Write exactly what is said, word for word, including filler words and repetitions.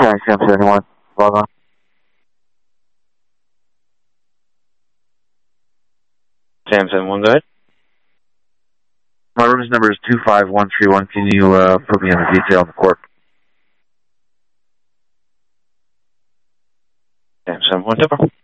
Sam seventy-one, log on. Sam seventy-one, go ahead. My room's number is two five one three one. Can you uh, put me on the detail in the court? Sam seventy-one, Tipper.